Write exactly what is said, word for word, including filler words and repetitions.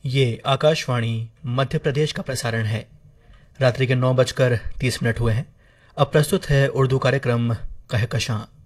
ये आकाशवाणी मध्य प्रदेश का प्रसारण है। रात्रि के नौ बजकर तीस मिनट हुए हैं। अब प्रस्तुत है उर्दू कार्यक्रम कहकशां।